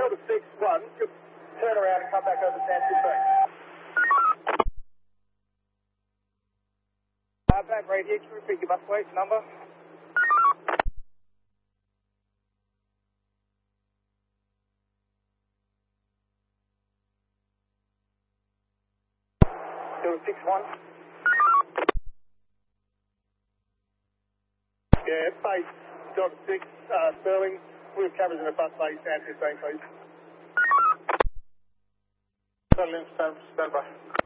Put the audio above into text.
Delta 6-1, just turn around and come back over San 15. Back right here, can you repeat your bus plate number? Delta 6-1. Yeah, base Delta 6, Sterling. We have cameras in the bus base, San 15, please. Stand by.